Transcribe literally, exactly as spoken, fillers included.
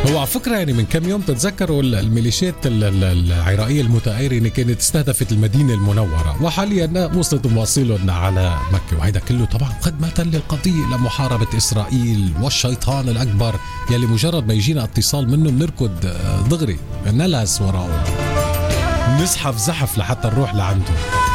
هو على فكرة يعني من كم يوم تتذكروا الميليشيات العراقية المتآيرة كانت استهدفت المدينة المنورة، وحاليا وصلت مواصلون على مكة، وهذا كله طبعا خدمة للقضية لمحاربة إسرائيل والشيطان الأكبر يلي مجرد ما يجينا اتصال منه بنركض دغري نلهس وراءه، نزحف زحف لحتى نروح لعنده.